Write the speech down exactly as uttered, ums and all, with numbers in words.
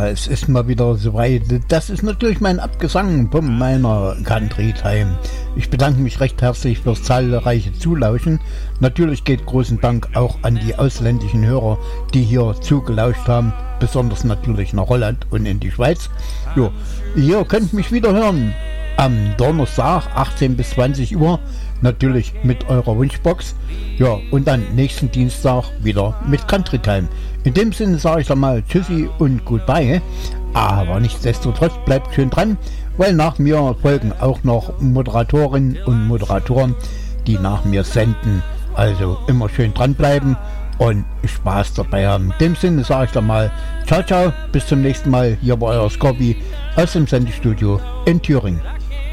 Ja, es ist mal wieder soweit. Das ist natürlich mein Abgesang von meiner Country Time. Ich bedanke mich recht herzlich fürs zahlreiche Zulauschen. Natürlich geht großen Dank auch an die ausländischen Hörer, die hier zugelauscht haben. Besonders natürlich nach Holland und in die Schweiz. Jo, ihr könnt mich wieder hören am Donnerstag, achtzehn bis zwanzig Uhr. Natürlich mit eurer Wunschbox. Ja, und dann nächsten Dienstag wieder mit Country Time. In dem Sinne sage ich dann mal Tschüssi und Goodbye. Aber nichtsdestotrotz bleibt schön dran, weil nach mir folgen auch noch Moderatorinnen und Moderatoren, die nach mir senden. Also immer schön dranbleiben und Spaß dabei haben. In dem Sinne sage ich dann mal ciao, ciao, bis zum nächsten Mal. Hier war euer Scorpi aus dem Sendestudio in Thüringen.